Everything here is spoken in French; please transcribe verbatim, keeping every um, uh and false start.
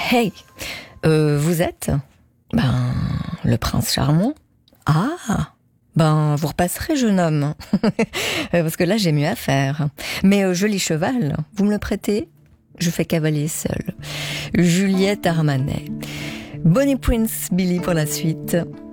Hey, euh, vous êtes Ben, le prince charmant. Ah, ben, vous repasserez, jeune homme. Parce que là, j'ai mieux à faire. Mais euh, joli cheval, vous me le prêtez ? Je fais cavalier seul. Juliette Armanet. Bonnie Prince Billy pour la suite.